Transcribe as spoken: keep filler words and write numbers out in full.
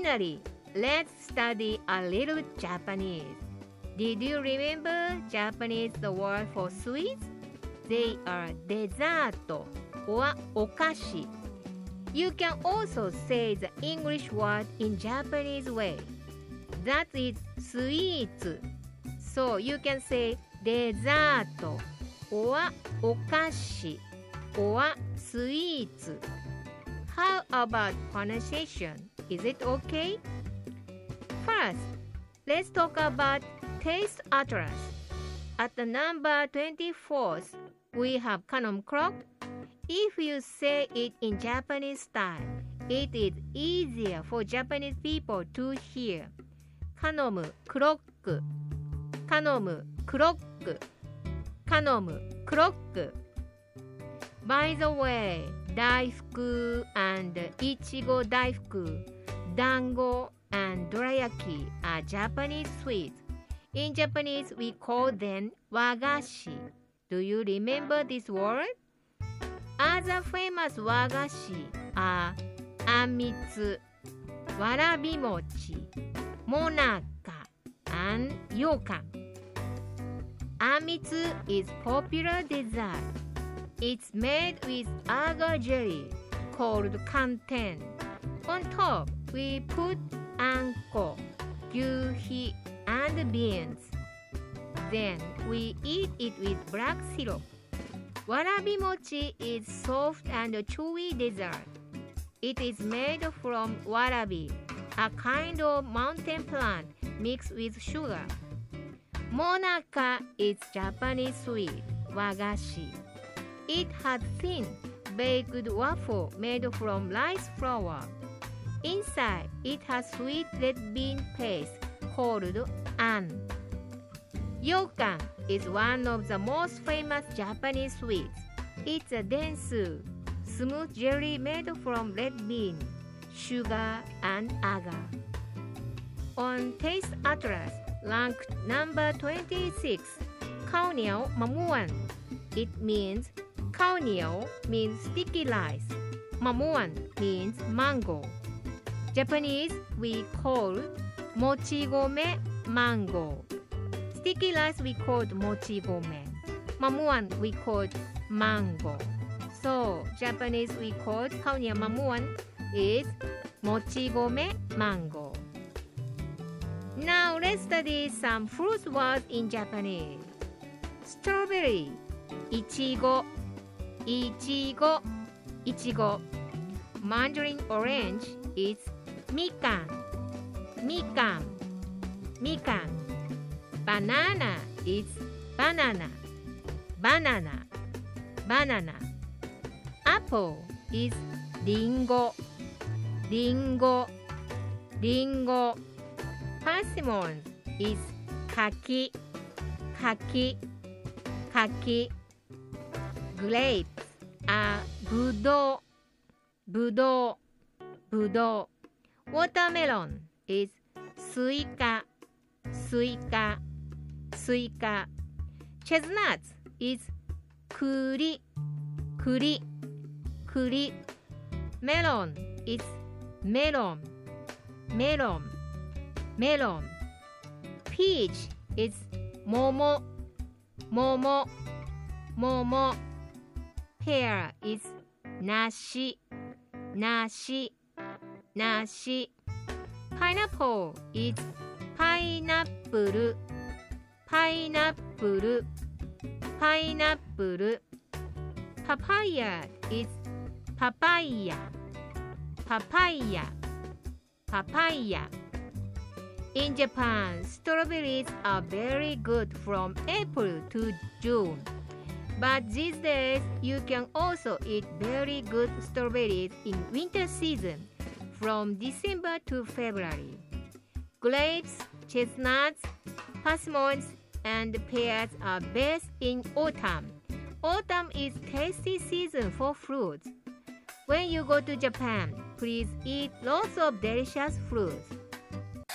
Finally, let's study a little Japanese. Did you remember Japanese the word for sweets? They are dessert or お菓子. You can also say the English word in Japanese way. That is sweets. So you can say dessert or お菓子 or sweets. How about pronunciation? Is it okay? First, let's talk about Taste Atlas. At the number twenty-fourth, we have Canon clock. If you say it in Japanese style, it is easier for Japanese people to hear. Canon clock, Canon clock, Canon clock. By the way, 大福 and いちご大福, dango and dorayaki are Japanese sweets. In Japanese, we call them wagashi. Do you remember this word? Other famous wagashi are amitsu, warabimochi, monaka, and yokan. Amitsu is popular dessert. It's made with agar jelly called kanten. On top, we put anko, gyuhi, and beans. Then we eat it with black syrup. Warabi mochi is soft and chewy dessert. It is made from warabi, a kind of mountain plant mixed with sugar. Monaka is Japanese sweet, wagashi. It has thin, baked waffle made from rice flour. Inside, it has sweet red bean paste called an. Yokan is one of the most famous Japanese sweets. It's a dense, smooth jelly made from red bean, sugar, and agar. On Taste Atlas, ranked number twenty-six, kaoniao mamuan. It means kaoniao means sticky rice. Mamuan means mango. Japanese, we call mochigome mango. Sticky rice we called mochigome. Mamuan we called mango. So Japanese we called kaoniao mamuan is mochigome mango. Now let's study some fruit words in Japanese. Strawberry, ichigo, ichigo, ichigo. Mandarin orange is mikan, mikan, mikan. Banana is banana, banana, banana. Apple is ringo, ringo, ringo. Persimmon is kaki, kaki, kaki. Grapes are budo, budo, budo. Watermelon is suika, suika, suika. Chestnuts is kuri, kuri, kuri. Melon is melon, melon, melon. Peach is momo, momo, momo. Pear is nashi, nashi, nashi. Pineapple is pineapple, pineapple, pineapple. Papaya is papaya, papaya, papaya. In Japan, strawberries are very good from April to June. But these days, you can also eat very good strawberries in winter season from December to February. Grapes, chestnuts, persimmons, and pears are best in autumn. Autumn is tasty season for fruits. When you go to Japan, please eat lots of delicious fruits.